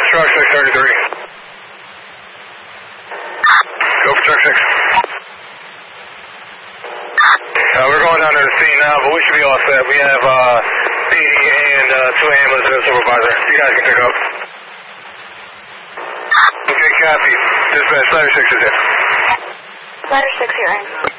truck 633. Go for truck 6. We're going down to the scene now, but we should be all set. We have PD and 2 ambulances and a supervisor. You guys can pick up. Okay, copy. Dispatch, ladder 6 is in. Ladder 6 here.